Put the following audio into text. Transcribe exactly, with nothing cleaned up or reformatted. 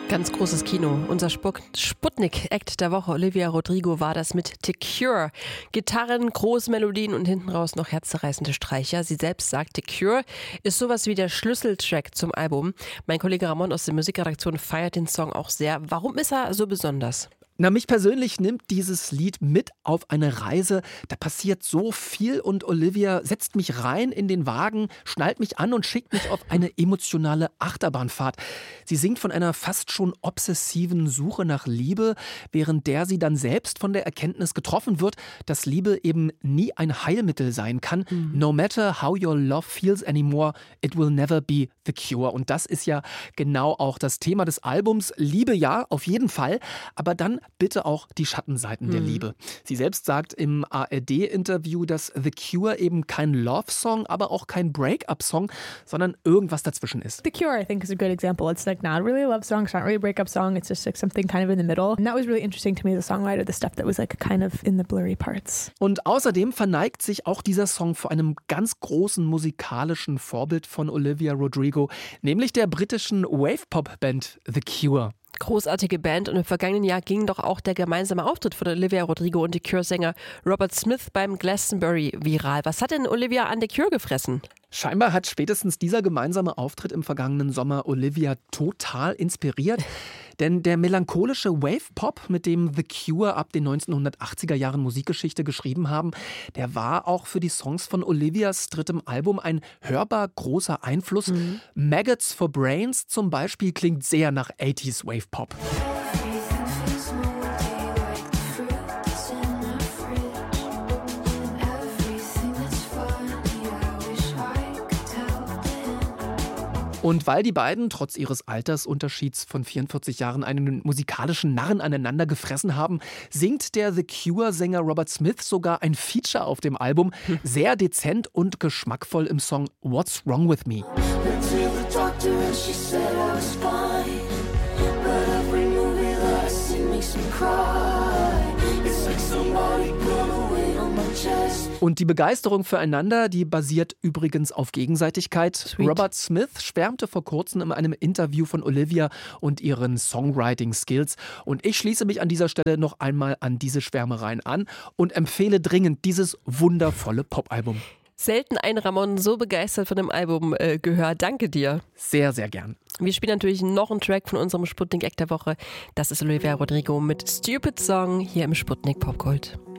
Ganz großes Kino. Unser Sputnik-Act der Woche, Olivia Rodrigo, war das mit The Cure. Gitarren, große Melodien und hinten raus noch herzzerreißende Streicher. Sie selbst sagt, The Cure ist sowas wie der Schlüsseltrack zum Album. Mein Kollege Ramon aus der Musikredaktion feiert den Song auch sehr. Warum ist er so besonders? Na, mich persönlich nimmt dieses Lied mit auf eine Reise. Da passiert so viel und Olivia setzt mich rein in den Wagen, schnallt mich an und schickt mich auf eine emotionale Achterbahnfahrt. Sie singt von einer fast schon obsessiven Suche nach Liebe, während der sie dann selbst von der Erkenntnis getroffen wird, dass Liebe eben nie ein Heilmittel sein kann. Mhm. No matter how your love feels anymore, it will never be the cure. Und das ist ja genau auch das Thema des Albums. Liebe ja, auf jeden Fall, aber dann bitte auch die Schattenseiten mhm. der Liebe. Sie selbst sagt im A R D-Interview, dass The Cure eben kein Love-Song, aber auch kein Break-up-Song, sondern irgendwas dazwischen ist. The Cure, I think, is a good example. It's like not really a love song, it's not really a break-up song, it's just like something kind of in the middle. And that was really interesting to me as a songwriter, the stuff that was like kind of in the blurry parts. Und außerdem verneigt sich auch dieser Song vor einem ganz großen musikalischen Vorbild von Olivia Rodrigo, nämlich der britischen Wave-Pop-Band The Cure. Großartige Band, und im vergangenen Jahr ging doch auch der gemeinsame Auftritt von Olivia Rodrigo und The Cure-Sänger Robert Smith beim Glastonbury viral. Was hat denn Olivia an The Cure gefressen? Scheinbar hat spätestens dieser gemeinsame Auftritt im vergangenen Sommer Olivia total inspiriert. Denn der melancholische Wave-Pop, mit dem The Cure ab den neunzehnhundertachtziger Jahren Musikgeschichte geschrieben haben, der war auch für die Songs von Olivias drittem Album ein hörbar großer Einfluss. Mhm. Maggots for Brains zum Beispiel klingt sehr nach achtziger Wave-Pop. Und weil die beiden trotz ihres Altersunterschieds von vierundvierzig Jahren einen musikalischen Narren aneinander gefressen haben, singt der The Cure-Sänger Robert Smith sogar ein Feature auf dem Album, sehr dezent und geschmackvoll im Song What's Wrong With Me. Und die Begeisterung füreinander, die basiert übrigens auf Gegenseitigkeit. Sweet. Robert Smith schwärmte vor kurzem in einem Interview von Olivia und ihren Songwriting-Skills. Und ich schließe mich an dieser Stelle noch einmal an diese Schwärmereien an und empfehle dringend dieses wundervolle Popalbum. Selten ein Ramon so begeistert von dem Album äh, gehört. Danke dir. Sehr, sehr gern. Wir spielen natürlich noch einen Track von unserem Sputnik-Act der Woche. Das ist Olivia Rodrigo mit Stupid Song hier im Sputnik Popgold.